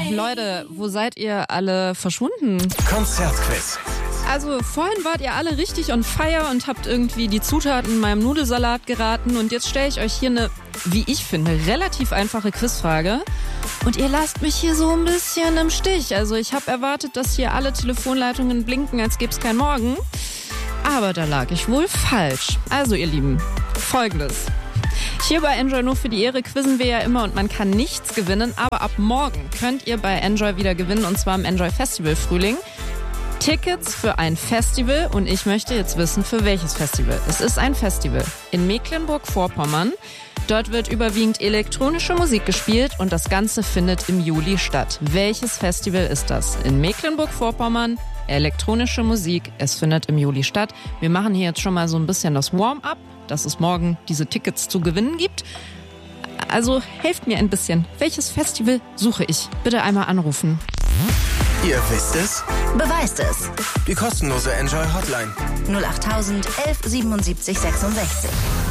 Leute, wo seid ihr alle verschwunden? Konzertquiz. Also vorhin wart ihr alle richtig on fire und habt irgendwie die Zutaten in meinem Nudelsalat geraten und jetzt stelle ich euch hier eine, wie ich finde, relativ einfache Quizfrage und ihr lasst mich hier so ein bisschen im Stich. Also ich habe erwartet, dass hier alle Telefonleitungen blinken, als gäbe es kein Morgen, aber da lag ich wohl falsch. Also ihr Lieben, Folgendes. Hier bei Enjoy nur für die Ehre quizzen wir ja immer und man kann nichts gewinnen, aber ab morgen könnt ihr bei Enjoy wieder gewinnen und zwar im Enjoy Festival Frühling. Tickets für ein Festival und ich möchte jetzt wissen, für welches Festival. Es ist ein Festival in Mecklenburg-Vorpommern. Dort wird überwiegend elektronische Musik gespielt und das Ganze findet im Juli statt. Welches Festival ist das? In Mecklenburg-Vorpommern, elektronische Musik, es findet im Juli statt. Wir machen hier jetzt schon mal so ein bisschen das Warm-up, dass es morgen diese Tickets zu gewinnen gibt. Also helft mir ein bisschen. Welches Festival suche ich? Bitte einmal anrufen. Ihr wisst es? Beweist es. Die kostenlose Enjoy Hotline. 08000 11 77 66.